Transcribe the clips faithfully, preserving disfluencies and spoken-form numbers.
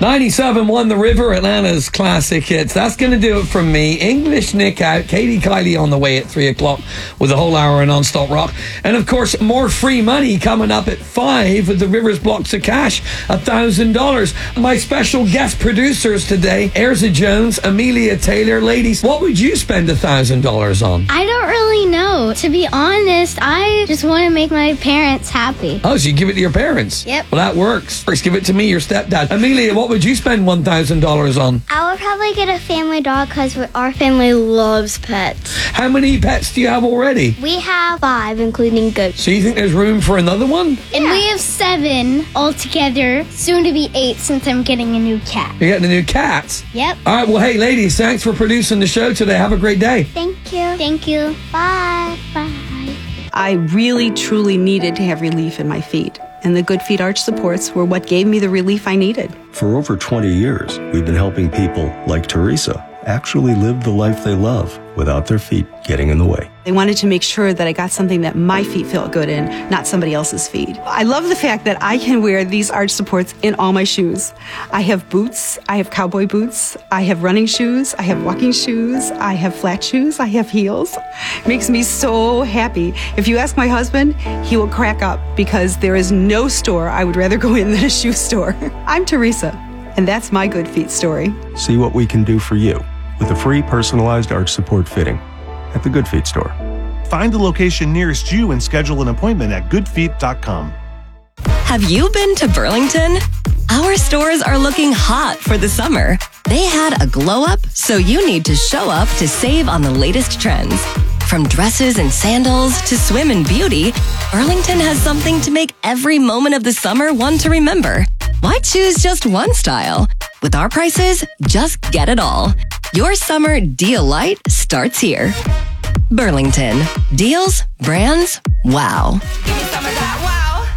ninety-seven won The River, Atlanta's classic hits. That's going to do it from me. English Nick out. Katie Kylie on the way at three o'clock with a whole hour of non-stop rock. And, of course, more free money coming up at five with the Rivers Blocks of Cash, one thousand dollars. My special guest producers today, Erza Jones, Amelia Taylor. Ladies, what would you spend one thousand dollars on? I don't really know. To be honest, I just want to make my parents happy. Oh, so you give it to your parents? Yep. Well, that works. First, give it to me, your stepdad. Amelia, what would you spend one thousand dollars on? I would probably get a family dog because our family loves pets. How many pets do you have already? We have five, including goats. So you think there's room for another one? And we have seven altogether, soon to be eight since I'm getting a new cat. You're getting a new cat? Yep. All right, well, hey, ladies, thanks for producing the show today. Have a great day. Thank you. Thank you. Bye. Bye. I really, truly needed to have relief in my feet, and the Good Feet arch supports were what gave me the relief I needed. For over twenty years, we've been helping people like Teresa actually live the life they love without their feet getting in the way. They wanted to make sure that I got something that my feet felt good in, not somebody else's feet. I love the fact that I can wear these arch supports in all my shoes. I have boots, I have cowboy boots, I have running shoes, I have walking shoes, I have flat shoes, I have heels. It makes me so happy. If you ask my husband, he will crack up because there is no store I would rather go in than a shoe store. I'm Teresa, and that's my Good Feet story. See what we can do for you with a free personalized arch support fitting at the Good Feet store. Find the location nearest you and schedule an appointment at good feet dot com. Have you been to Burlington? Our stores are looking hot for the summer. They had a glow up, so you need to show up to save on the latest trends. From dresses and sandals to swim and beauty, Burlington has something to make every moment of the summer one to remember. Why choose just one style? With our prices, just get it all. Your summer deal light starts here. Burlington. Deals, brands, wow. Give me some of that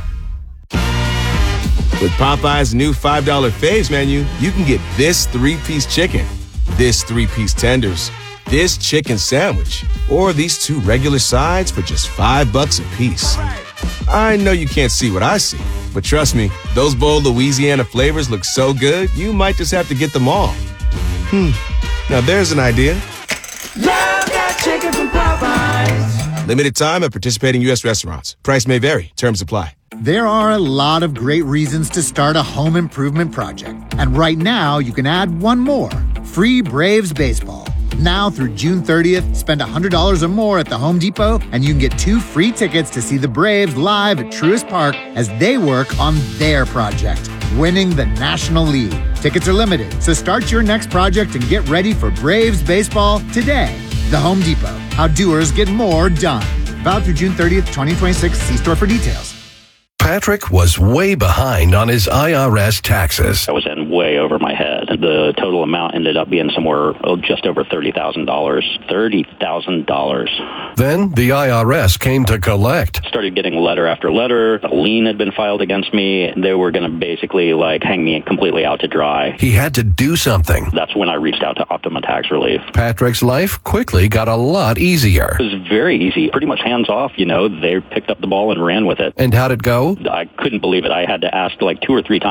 wow. With Popeye's new five dollar Faves menu, you can get this three-piece chicken, this three-piece tenders, this chicken sandwich, or these two regular sides for just five bucks a piece. I know you can't see what I see, but trust me, those bold Louisiana flavors look so good, you might just have to get them all. Hmm, now there's an idea. Love that chicken from Popeyes. Limited time at participating U S restaurants. Price may vary. Terms apply. There are a lot of great reasons to start a home improvement project. And right now, you can add one more. Free Braves baseball. Now through June thirtieth, spend one hundred dollars or more at the Home Depot, and you can get two free tickets to see the Braves live at Truist Park as they work on their project, winning the National League. Tickets are limited, so start your next project and get ready for Braves baseball today. The Home Depot. How doers get more done. Valid through June thirtieth, twenty twenty-six. See store for details. Patrick was way behind on his I R S taxes. I was in way over my head. The total amount ended up being somewhere oh, just over thirty thousand dollars. thirty thousand dollars. Then the I R S came to collect. Started getting letter after letter. A lien had been filed against me. They were going to basically like hang me completely out to dry. He had to do something. That's when I reached out to Optima Tax Relief. Patrick's life quickly got a lot easier. It was very easy. Pretty much hands off, you know. They picked up the ball and ran with it. And how'd it go? I couldn't believe it. I had to ask like two or three times.